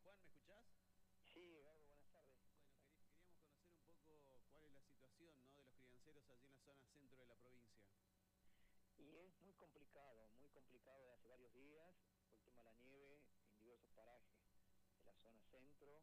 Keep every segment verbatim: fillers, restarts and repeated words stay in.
Juan, ¿me escuchás? Sí, Eduardo, buenas tardes. Bueno, queri- queríamos conocer un poco cuál es la situación, ¿no?, de los crianceros allí en la zona centro de la provincia. Y es muy complicado, muy complicado de hace varios días, por el tema de la nieve en diversos parajes de la zona centro,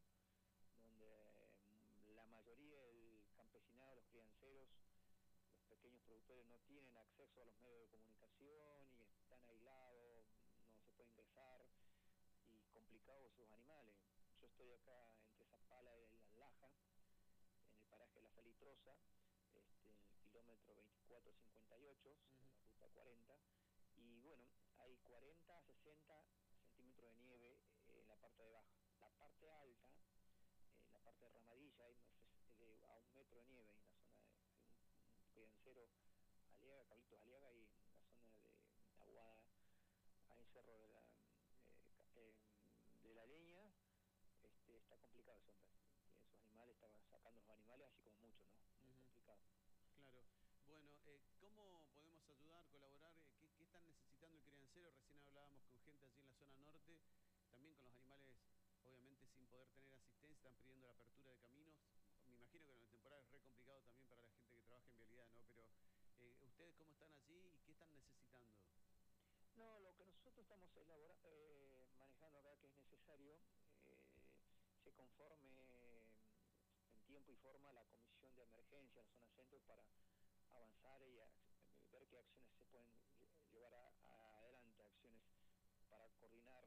donde mm, la mayoría del campesinado, los crianceros, los pequeños productores no tienen acceso a los medios de comunicación y están aislados, no se puede ingresar y complicados sus animales. Yo estoy acá entre Zapala y Las Lajas, en el paraje de La Salitrosa, este, en el kilómetro veinticuatro cincuenta y ocho, sobre Ujú. la ruta cuarenta, y bueno, hay cuarenta a sesenta centímetros de nieve eh, en la parte de baja. La parte alta, en la parte de Ramadilla, hay de, a un metro de nieve en la zona de un, un criancero Aliaga, Cablitos Aliaga, y en la zona de Aguada, hay cerro de la, eh, eh, de la leña. Este, está complicado eso, esos animales, estaban sacando los animales así como mucho, ¿no? Muy Ujú. complicado. Claro. Bueno, eh, ¿cómo podemos ayudar, colaborar? Eh, ¿Qué, qué están necesitando el criancero? Recién hablábamos con gente allí en la zona norte, también con los animales, obviamente sin poder tener asistencia, están pidiendo la apertura de caminos. Me imagino que en la temporada es re complicado también para la gente que trabaja en vialidad, ¿no? Pero, eh, ¿ustedes cómo están allí y qué están necesitando? No, lo que nosotros estamos elabora, eh, manejando acá, que es necesario, eh, se conforme en tiempo y forma la comisión de emergencia en la zona centro para avanzar y a, ver qué acciones se pueden llevar a, a adelante, acciones para coordinar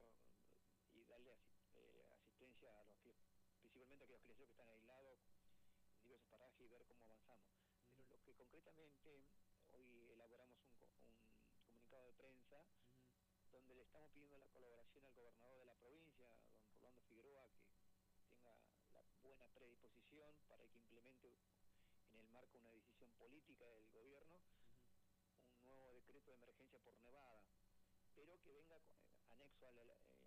y darle asi, eh, asistencia a los que, principalmente a aquellos criaderos que están aislados en diversos parajes, y ver cómo avanzamos. Pero Ujú. lo que concretamente hoy elaboramos un, un comunicado de prensa Ujú. donde le estamos pidiendo la colaboración al gobernador de la provincia, don Rolando Figueroa, que tenga la buena predisposición para que implemente en el marco una decisión política del gobierno Ujú. un nuevo decreto de emergencia por nevada, pero que venga anexo a la,